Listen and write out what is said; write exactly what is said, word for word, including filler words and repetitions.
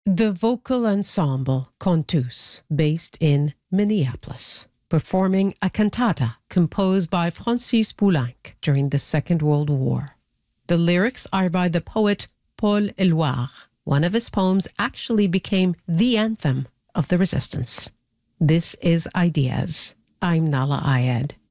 The vocal ensemble Contus, based in Minneapolis, performing a cantata composed by Francis Poulenc during the Second World War. The lyrics are by the poet Paul Éluard. One of his poems actually became the anthem of the resistance. This is Ideas. I'm Nahlah Ayed.